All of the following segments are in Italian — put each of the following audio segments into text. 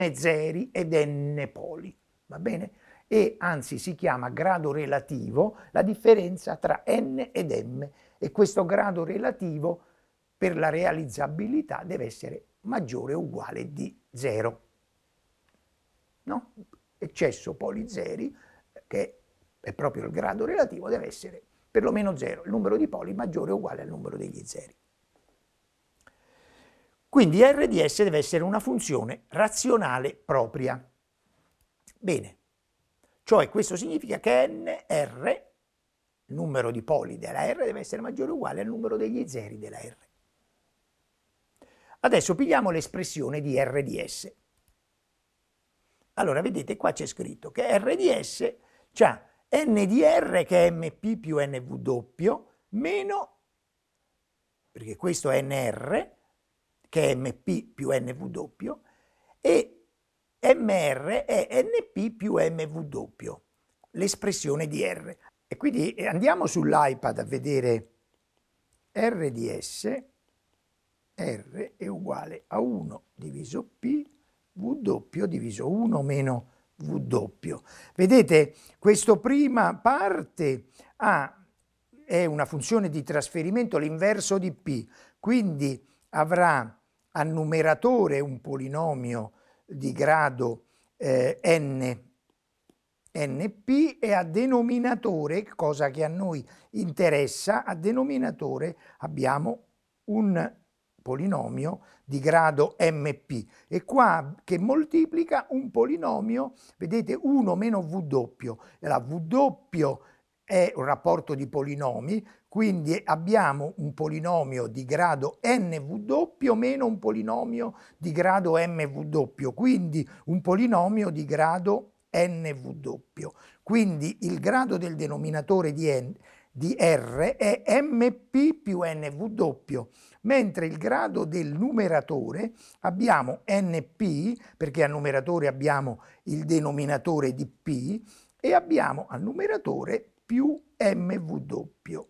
zeri ed n poli, va bene? E anzi si chiama grado relativo la differenza tra n ed m, e questo grado relativo per la realizzabilità deve essere maggiore o uguale di 0. No? Eccesso poli zeri, che è proprio il grado relativo, deve essere perlomeno 0, il numero di poli maggiore o uguale al numero degli zeri. Quindi R di S deve essere una funzione razionale propria. Bene, cioè questo significa che NR, il numero di poli della R, deve essere maggiore o uguale al numero degli zeri della R. Adesso pigliamo l'espressione di R di S. Allora, vedete, qua c'è scritto che R di S c'ha N di R che è MP più NW meno, perché questo è NR, che è MP più NW, e MR è NP più MW, l'espressione di R. E quindi andiamo sull'iPad a vedere R di S, R è uguale a 1 diviso P, W diviso 1 meno W. Vedete, questa prima parte è una funzione di trasferimento, l'inverso di P, quindi avrà a numeratore un polinomio di grado NP e a denominatore, cosa che a noi interessa, a denominatore abbiamo un polinomio di grado MP, e qua che moltiplica un polinomio, vedete, 1 meno W. La W è un rapporto di polinomi, quindi abbiamo un polinomio di grado NW meno un polinomio di grado MW, quindi un polinomio di grado NW. Quindi il grado del denominatore di R è MP più NW, mentre il grado del numeratore abbiamo NP, perché al numeratore abbiamo il denominatore di P, e abbiamo al numeratore più MW.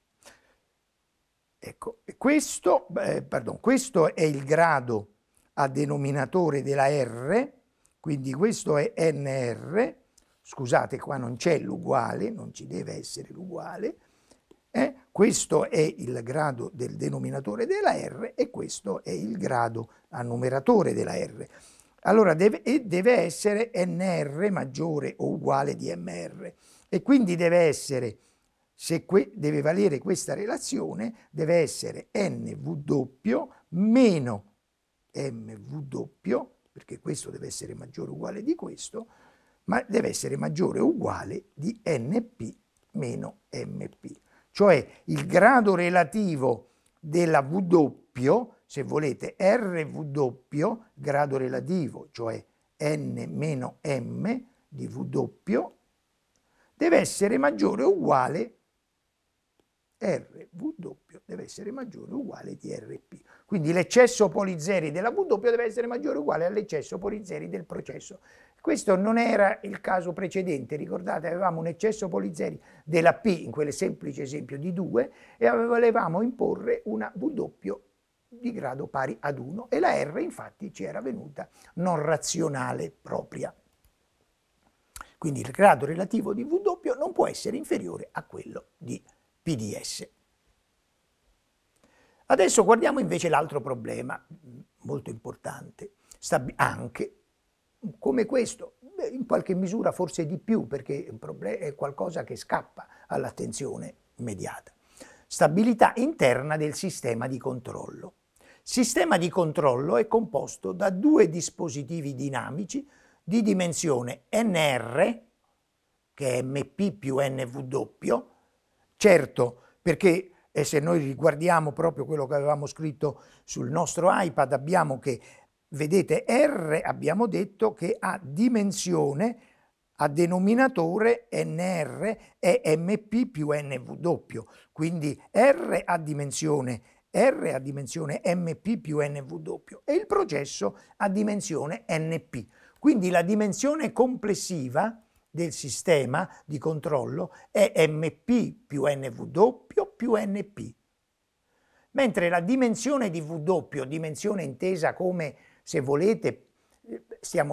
Ecco, questo è il grado a denominatore della R, quindi questo è NR, scusate, qua non c'è l'uguale, non ci deve essere l'uguale, questo è il grado del denominatore della R e questo è il grado a numeratore della R. Allora deve essere NR maggiore o uguale di MR, e quindi deve essere, se deve valere questa relazione, deve essere NW meno MW, perché questo deve essere maggiore o uguale di questo, ma deve essere maggiore o uguale di NP meno MP. Cioè il grado relativo della W, se volete RW, grado relativo, cioè N meno M di W, deve essere maggiore o uguale, RW deve essere maggiore o uguale di RP. Quindi l'eccesso polizeri della W deve essere maggiore o uguale all'eccesso polizeri del processo. Questo non era il caso precedente, ricordate, avevamo un eccesso polizeri della P in quel semplice esempio di 2 e volevamo imporre una W di grado pari ad 1 e la R infatti ci era venuta non razionale propria. Quindi il grado relativo di W non può essere inferiore a quello di PDS. Adesso guardiamo invece l'altro problema, molto importante, anche come questo, in qualche misura forse di più, perché è qualcosa che scappa all'attenzione immediata. Stabilità interna del sistema di controllo. Sistema di controllo è composto da due dispositivi dinamici di dimensione NR, che è MP più NW, certo, perché se noi riguardiamo proprio quello che avevamo scritto sul nostro iPad, abbiamo che, vedete, R abbiamo detto che ha dimensione, a denominatore NR è MP più NW, quindi R ha dimensione MP più NW e il processo ha dimensione NP. Quindi la dimensione complessiva del sistema di controllo è MP più NW più NP. Mentre la dimensione di W, dimensione intesa come, se volete, stiamo